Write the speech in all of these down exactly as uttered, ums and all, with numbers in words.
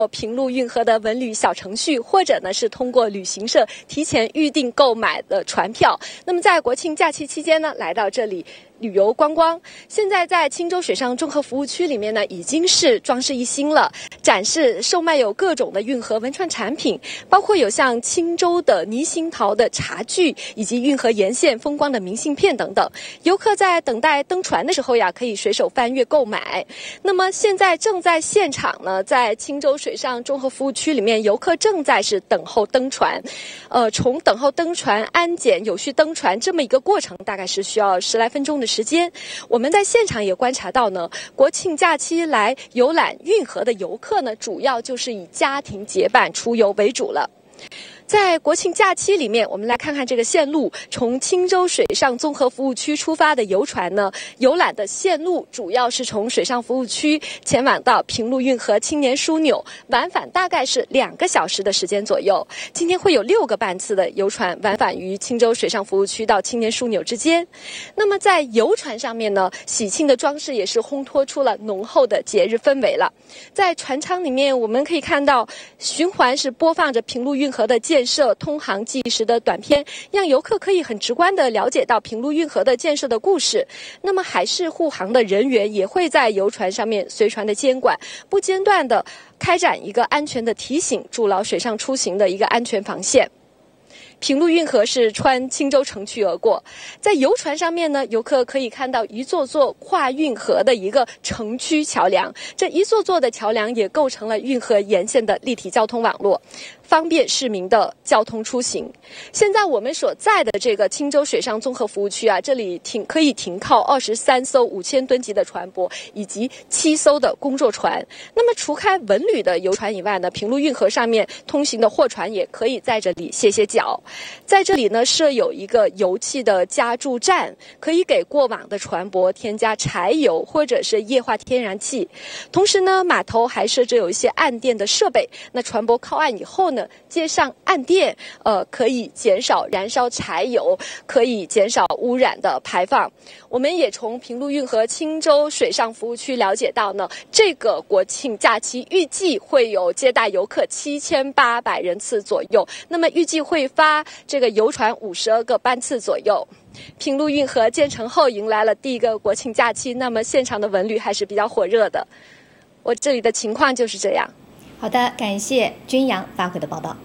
好的，感谢君阳发回的报道。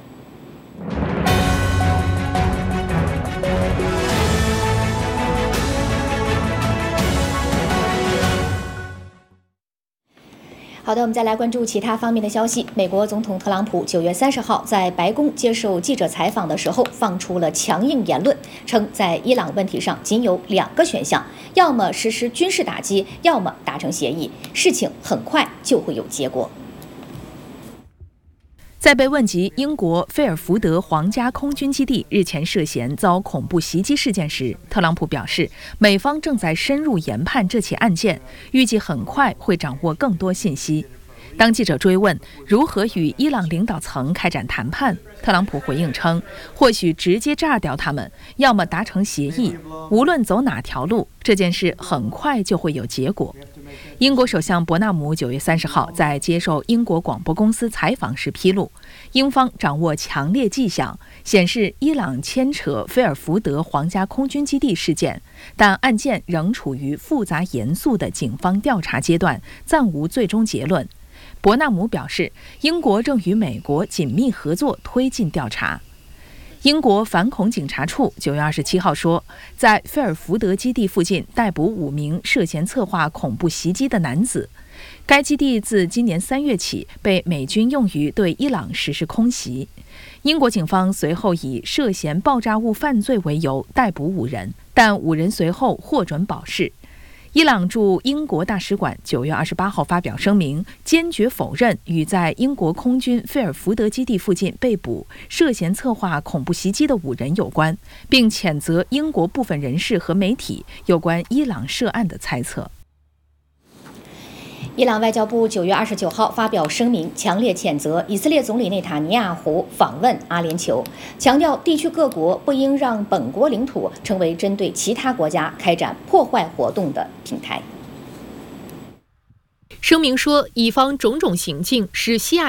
好的，我们再来关注其他方面的消息。美国总统特朗普九月三十号在白宫接受记者采访的时候，放出了强硬言论，称在伊朗问题上仅有两个选项，要么实施军事打击，要么达成协议，事情很快就会有结果。 在被问及英国菲尔福德皇家空军基地日前涉嫌遭恐怖袭击事件时，特朗普表示，美方正在深入研判这起案件，预计很快会掌握更多信息。当记者追问如何与伊朗领导层开展谈判，特朗普回应称，或许直接炸掉他们，要么达成协议，无论走哪条路，这件事很快就会有结果。英国首相伯纳姆九月三十号在接受英国广播公司采访时披露，英方掌握强烈迹象，显示伊朗牵扯菲尔福德皇家空军基地事件，但案件仍处于复杂严肃的警方调查阶段，暂无最终结论。伯纳姆表示，英国正与美国紧密合作推进调查。英国反恐警察处九月二十七号说，在菲尔福德基地附近逮捕五名涉嫌策划恐怖袭击的男子。该基地自今年三月起被美军用于对伊朗实施空袭。英国警方随后以涉嫌爆炸物犯罪为由逮捕五人，但五人随后获准保释。伊朗驻英国大使馆九月二十八号发表声明，坚决否认与在英国空军菲尔福德基地附近被捕、涉嫌策划恐怖袭击的五人有关，并谴责英国部分人士和媒体有关伊朗涉案的猜测。 伊朗外交部九月二十九号发表声明，强烈谴责以色列总理内塔尼亚胡访问阿联酋，强调地区各国不应让本国领土成为针对其他国家开展破坏活动的平台。 声明说，以方种种行径使西亚